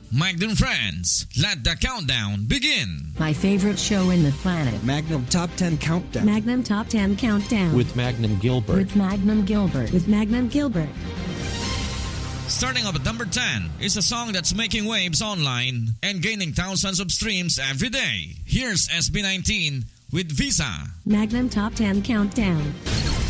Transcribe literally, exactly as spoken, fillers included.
Magnum friends, let the countdown begin. My favorite show in the planet. Magnum Top ten Countdown. Magnum Top ten Countdown. With Magnum Gilbert. With Magnum Gilbert. With Magnum Gilbert. Starting up at number ten is a song that's making waves online and gaining thousands of streams every day. Here's S B nineteen with Visa. Magnum Top ten Countdown.